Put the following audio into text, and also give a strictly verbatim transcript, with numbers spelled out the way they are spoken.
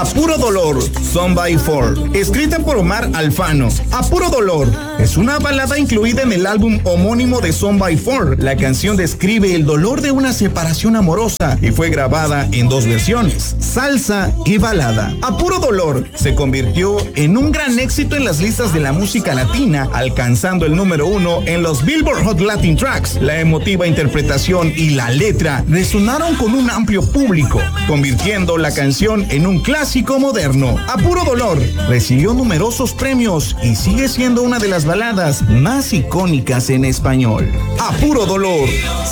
A Puro Dolor, Son by Four, escrita por Omar Alfano. A Puro Dolor es una balada incluida en el álbum homónimo de Son by Four. La canción describe el dolor de una separación amorosa y fue grabada en dos versiones, salsa y balada. A Puro Dolor se convirtió en un gran éxito en las listas de la música latina, alcanzando el número uno en los Billboard Hot Latin Tracks. La emotiva interpretación y la letra resonaron con un amplio público, convirtiendo la canción en un clásico moderno. A Puro Dolor recibió numerosos premios y sigue siendo una de las baladas más icónicas en español. A Puro Dolor,